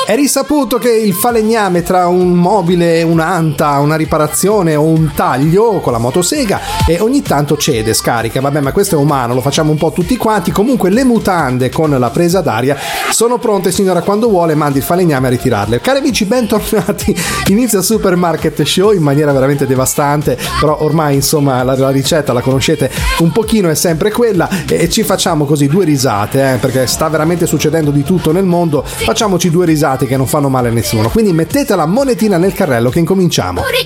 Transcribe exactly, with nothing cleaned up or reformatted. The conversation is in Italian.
È risaputo che il falegname tra un mobile, un'anta, una riparazione o un taglio con la motosega e ogni tanto cede, scarica, vabbè, ma questo è umano, lo facciamo un po' tutti quanti. Comunque le mutande con la presa d'aria sono pronte, signora, quando vuole mandi il falegname a ritirarle. Cari amici, bentornati, inizia Supermarket Show in maniera veramente devastante, però ormai insomma la, la ricetta la conoscete un pochino, è sempre quella, e, e ci facciamo così due risate, eh, perché sta veramente succedendo di tutto nel mondo, facciamoci due risate che non fanno male a nessuno, quindi mettete la monetina nel carrello che incominciamo.